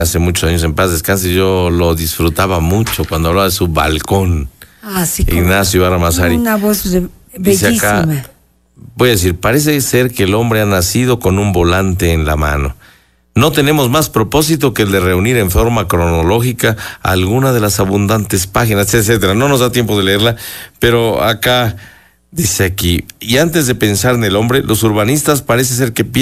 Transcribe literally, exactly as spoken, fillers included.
hace muchos años, en paz descanse, yo lo disfrutaba mucho cuando hablaba de su balcón. Ah, sí. Ignacio Ibarra Massari. Una voz de, bellísima. Acá, voy a decir, parece ser que el hombre ha nacido con un volante en la mano. No tenemos más propósito que el de reunir en forma cronológica alguna de las abundantes páginas, etcétera. No nos da tiempo de leerla, pero acá dice aquí, y antes de pensar en el hombre, los urbanistas parece ser que piensan